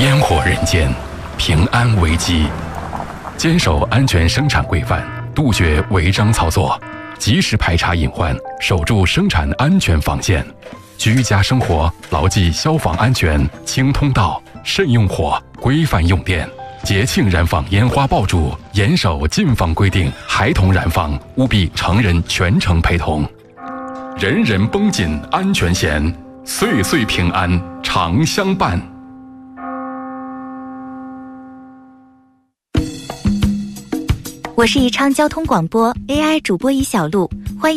烟火人间，平安危机。坚守安全生产规范，杜绝违章操作，及时排查隐患，守住生产安全防线。居家生活牢记消防安全，清通道，慎用火，规范用电。节庆燃放烟花爆竹，严守禁放规定，孩童燃放务必成人全程陪同。人人绷紧安全弦，岁岁平安常相伴。 我是宜昌交通广播 AI 主播宜小璐，欢迎